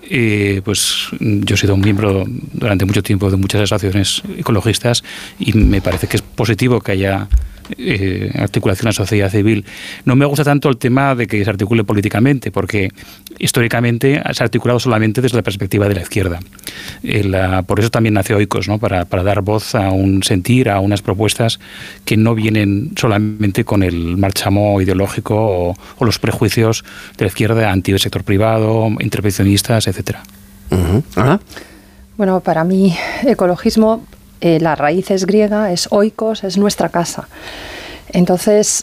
pues yo he sido un miembro durante mucho tiempo de muchas asociaciones ecologistas y me parece que es positivo que haya articulación a la sociedad civil. No me gusta tanto el tema de que se articule políticamente, porque históricamente se ha articulado solamente desde la perspectiva de la izquierda. Por eso también nació Oikos, ¿no? Para dar voz a un sentir, a unas propuestas que no vienen solamente con el marchamo ideológico o los prejuicios de la izquierda anti el sector privado, intervencionistas, etcétera. Uh-huh. ¿Ah? Bueno, para mí, ecologismo, la raíz es griega, es oikos, es nuestra casa. Entonces,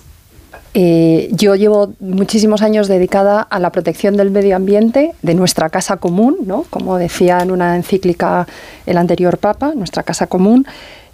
yo llevo muchísimos años dedicada a la protección del medio ambiente, de nuestra casa común, ¿no? Como decía en una encíclica el anterior Papa, nuestra casa común,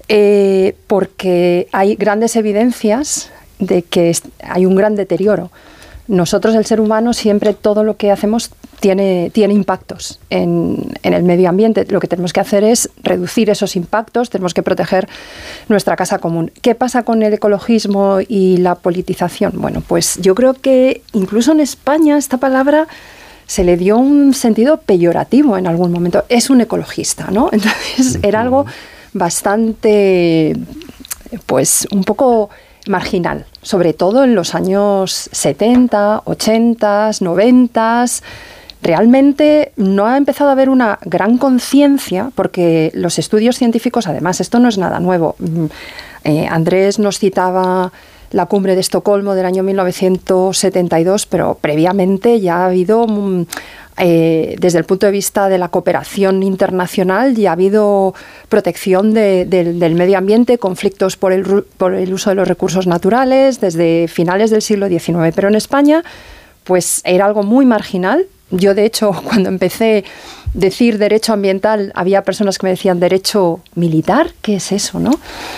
porque hay grandes evidencias de que hay un gran deterioro. Nosotros, el ser humano, siempre todo lo que hacemos tiene impactos en el medio ambiente. Lo que tenemos que hacer es reducir esos impactos, tenemos que proteger nuestra casa común. ¿Qué pasa con el ecologismo y la politización? Bueno, pues yo creo que incluso en España esta palabra se le dio un sentido peyorativo en algún momento. Es un ecologista, ¿no? Entonces era algo bastante, pues un poco marginal, sobre todo en los años 70, 80, 90. Realmente no ha empezado a haber una gran conciencia, porque los estudios científicos, además, esto no es nada nuevo. Andrés nos citaba la cumbre de Estocolmo del año 1972, pero previamente ya ha habido, desde el punto de vista de la cooperación internacional, ya ha habido protección del medio ambiente, conflictos por el uso de los recursos naturales desde finales del siglo XIX. Pero en España, pues era algo muy marginal. Yo, de hecho, cuando empecé a decir derecho ambiental, había personas que me decían ¿derecho militar? ¿Qué es eso, no?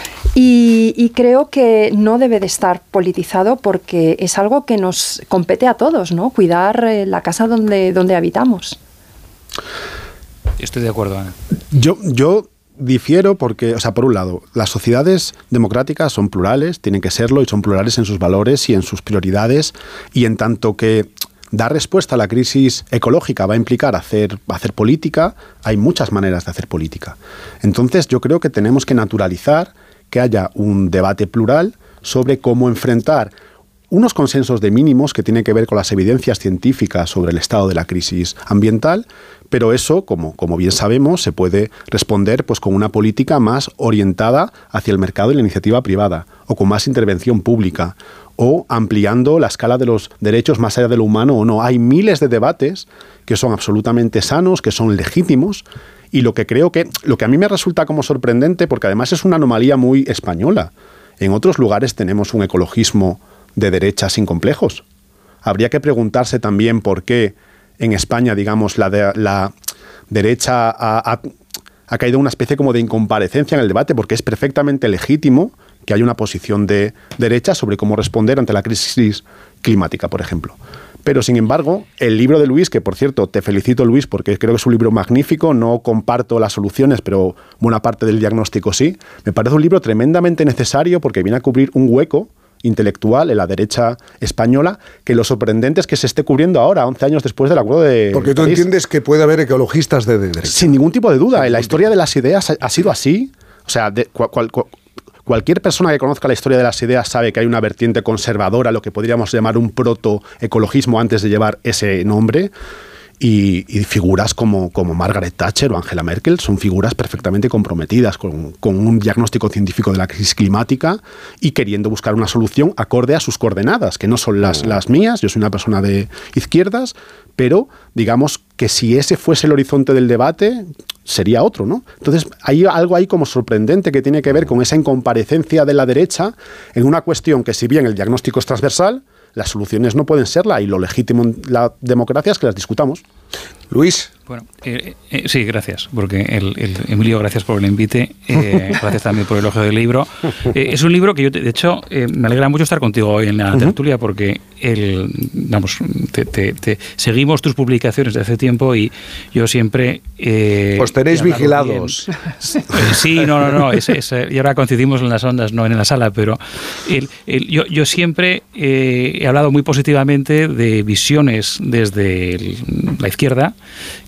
Y creo que no debe de estar politizado porque es algo que nos compete a todos, ¿no? Cuidar la casa donde habitamos. Estoy de acuerdo, Ana. Yo difiero porque, o sea, por un lado, las sociedades democráticas son plurales, tienen que serlo, y son plurales en sus valores y en sus prioridades, y en tanto que dar respuesta a la crisis ecológica va a implicar hacer política, hay muchas maneras de hacer política. Entonces yo creo que tenemos que naturalizar que haya un debate plural sobre cómo enfrentar unos consensos de mínimos que tienen que ver con las evidencias científicas sobre el estado de la crisis ambiental, pero eso, como bien sabemos, se puede responder pues con una política más orientada hacia el mercado y la iniciativa privada, o con más intervención pública, o ampliando la escala de los derechos más allá de lo humano o no. Hay miles de debates que son absolutamente sanos, que son legítimos, y lo que a mí me resulta como sorprendente, porque además es una anomalía muy española. En otros lugares tenemos un ecologismo de derecha sin complejos. Habría que preguntarse también por qué en España, digamos, la derecha ha caído en una especie como de incomparecencia en el debate, porque es perfectamente legítimo que haya una posición de derecha sobre cómo responder ante la crisis climática, por ejemplo. Pero, sin embargo, el libro de Luis, que por cierto, te felicito, Luis, porque creo que es un libro magnífico, no comparto las soluciones, pero buena parte del diagnóstico sí, me parece un libro tremendamente necesario porque viene a cubrir un hueco intelectual en la derecha española, que lo sorprendente es que se esté cubriendo ahora, 11 años después del acuerdo de Porque tú París. entiendes que puede haber ecologistas de derecha. Sin ningún tipo de duda. En la historia de las ideas ha sido así. O sea, cualquier persona que conozca la historia de las ideas sabe que hay una vertiente conservadora, lo que podríamos llamar un protoecologismo antes de llevar ese nombre. Y figuras como Margaret Thatcher o Angela Merkel son figuras perfectamente comprometidas con un diagnóstico científico de la crisis climática y queriendo buscar una solución acorde a sus coordenadas, que no son las mías. Yo soy una persona de izquierdas, pero digamos que si ese fuese el horizonte del debate, sería otro, ¿no? Entonces hay algo ahí como sorprendente que tiene que ver con esa incomparecencia de la derecha en una cuestión que, si bien el diagnóstico es transversal, las soluciones no pueden serla, y lo legítimo en la democracia es que las discutamos. Luis. Bueno, sí, gracias, porque Emilio, gracias por el invite, gracias también por el elogio del libro. Es un libro que yo, de hecho, me alegra mucho estar contigo hoy en la tertulia, porque seguimos tus publicaciones de hace tiempo y yo siempre... Os tenéis vigilados. Sí, no, y ahora coincidimos en las ondas, no en la sala, pero yo siempre he hablado muy positivamente de visiones desde la izquierda